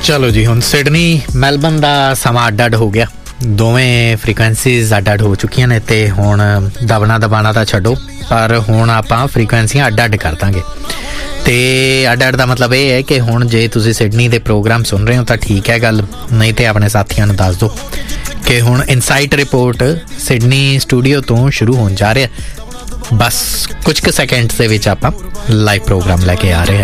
ਚਲੋ ਜੀ, ਹੁਣ ਸਿਡਨੀ ਮੈਲਬਨ ਦਾ ਸਮਾਂ ਅੱਡ ਅੱਡ ਹੋ ਗਿਆ, ਦੋਵੇਂ ਫ੍ਰੀਕੁਐਂਸੀਜ਼ ਅੱਡ ਅੱਡ ਹੋ ਚੁੱਕੀਆਂ ਨੇ ਅਤੇ ਹੁਣ ਦਬਾਣਾ ਤਾਂ ਛੱਡੋ, ਪਰ ਹੁਣ ਆਪਾਂ ਫ੍ਰੀਕੁਐਂਸੀਆਂ ਅੱਡ ਅੱਡ ਕਰ ਦਾਂਗੇ। ਅਤੇ ਅੱਡ ਅੱਡ ਦਾ ਮਤਲਬ ਇਹ ਹੈ ਕਿ ਹੁਣ ਜੇ ਤੁਸੀਂ ਸਿਡਨੀ ਦੇ ਪ੍ਰੋਗਰਾਮ ਸੁਣ ਰਹੇ ਹੋ ਤਾਂ ਠੀਕ ਹੈ ਗੱਲ, ਨਹੀਂ ਤਾਂ ਆਪਣੇ ਸਾਥੀਆਂ ਨੂੰ ਦੱਸ ਦਿਓ ਕਿ ਹੁਣ ਇਨਸਾਈਟ ਰਿਪੋਰਟ ਸਿਡਨੀ ਸਟੂਡੀਓ ਤੋਂ ਸ਼ੁਰੂ ਹੋਣ ਜਾ ਰਿਹਾ। ਬਸ ਕੁਝ ਕੁ ਸੈਕਿੰਡਸ ਦੇ ਵਿੱਚ ਆਪਾਂ ਲਾਈਵ ਪ੍ਰੋਗਰਾਮ ਲੈ ਕੇ ਆ ਰਹੇ ਹਾਂ।